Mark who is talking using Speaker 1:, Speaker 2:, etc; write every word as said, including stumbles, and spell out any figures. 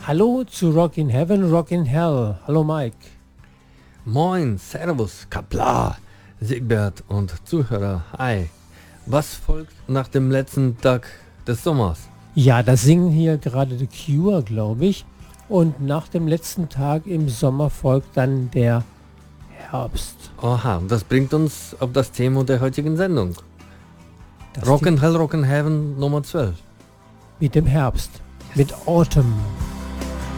Speaker 1: Hallo zu Rock in Heaven, Rock in Hell. Hallo Mike.
Speaker 2: Moin, Servus, Kapla, Sigbert und Zuhörer. Hi. Was folgt nach dem letzten Tag des Sommers?
Speaker 1: Ja, das singen hier gerade The Cure, glaube ich. Und nach dem letzten Tag im Sommer folgt dann der Herbst.
Speaker 2: Aha, das bringt uns auf das Thema der heutigen Sendung.
Speaker 1: Das
Speaker 2: Rock in Hell, Rock in Heaven Nummer zwölf.
Speaker 1: Mit dem Herbst. Mit Autumn.